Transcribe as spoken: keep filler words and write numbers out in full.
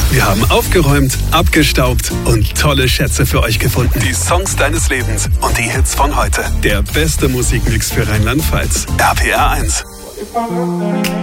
Wir haben aufgeräumt, abgestaubt und tolle Schätze für euch gefunden. Die Songs deines Lebens und die Hits von heute. Der beste Musikmix für Rheinland-Pfalz. R P R eins.